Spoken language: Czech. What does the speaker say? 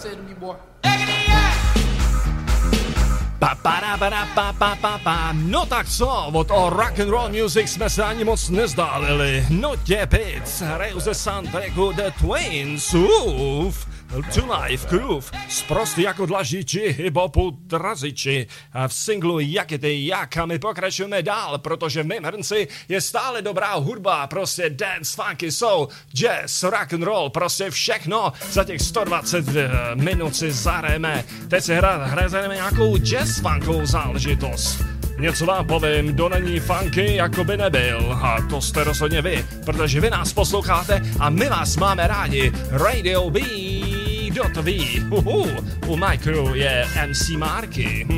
said to me, boy. No tak co, od rock and roll music jsme se ani moc nezdálili. No těpic, hraju ze soundtracku The Twins, To Life Groove, sprostý jako dlažiči, hibopu draziči. A v singlu Jak je ty jak a my pokračujeme dál, protože v mém hrnci je stále dobrá hudba, prostě dance, funky, soul, jazz, rock and roll, prostě všechno. Za těch 120 minut si zahrajeme. Teď si hrajeme nějakou jazz funkovou záležitost. Něco vám povím, kdo není funky, jako by nebyl. A to jste rozhodně vy, protože vy nás posloucháte a my vás máme rádi. Radio B, kdo to ví? U Micro je MC Marky.